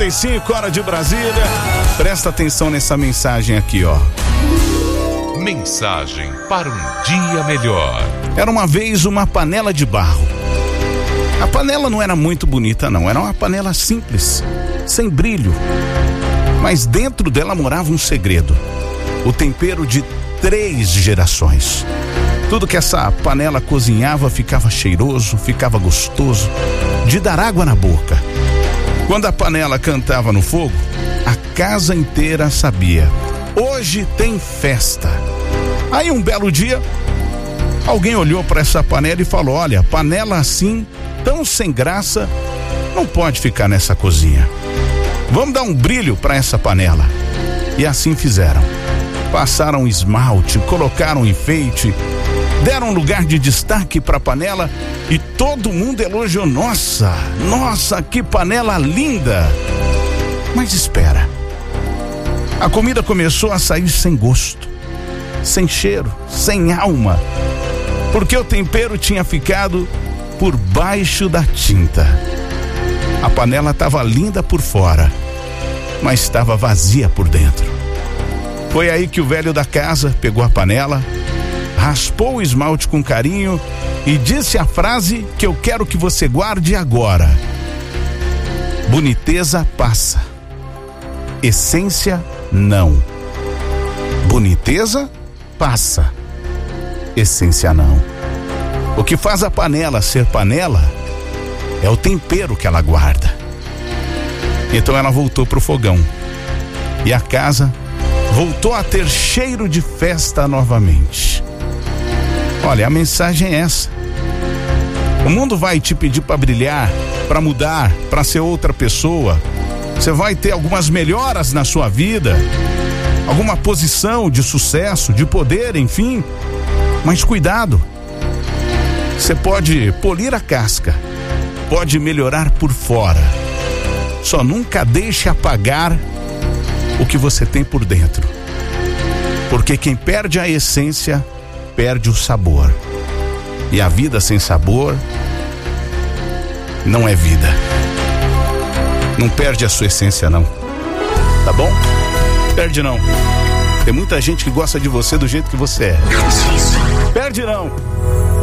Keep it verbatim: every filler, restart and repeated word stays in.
e cinco, hora de Brasília. Presta atenção nessa mensagem aqui, ó. Mensagem para um dia melhor. Era uma vez uma panela de barro. A panela não era muito bonita, não. Era uma panela simples, sem brilho. Mas dentro dela morava um segredo. O tempero de três gerações. Tudo que essa panela cozinhava ficava cheiroso, ficava gostoso, de dar água na boca. Quando a panela cantava no fogo, a casa inteira sabia: hoje tem festa. Aí um belo dia, alguém olhou para essa panela e falou: olha, panela assim, tão sem graça, não pode ficar nessa cozinha. Vamos dar um brilho para essa panela. E assim fizeram. Passaram esmalte, colocaram enfeite, deram lugar de destaque para a panela e todo mundo elogiou. Nossa, nossa, que panela linda! Mas espera. A comida começou a sair sem gosto, sem cheiro, sem alma, porque o tempero tinha ficado por baixo da tinta. A panela estava linda por fora, mas estava vazia por dentro. Foi aí que o velho da casa pegou a panela, raspou o esmalte com carinho e disse a frase que eu quero que você guarde agora: boniteza passa, essência não. Boniteza passa, essência não. O que faz a panela ser panela é o tempero que ela guarda. Então ela voltou pro fogão e a casa voltou a ter cheiro de festa novamente. Olha, a mensagem é essa. O mundo vai te pedir para brilhar, para mudar, para ser outra pessoa. Você vai ter algumas melhoras na sua vida, alguma posição de sucesso, de poder, enfim. Mas cuidado. Você pode polir a casca, pode melhorar por fora. Só nunca deixe apagar o que você tem por dentro. Porque quem perde a essência, perde o sabor. E a vida sem sabor não é vida. Não perde a sua essência, não. Tá bom? Perde não. Tem muita gente que gosta de você do jeito que você é. Perde não.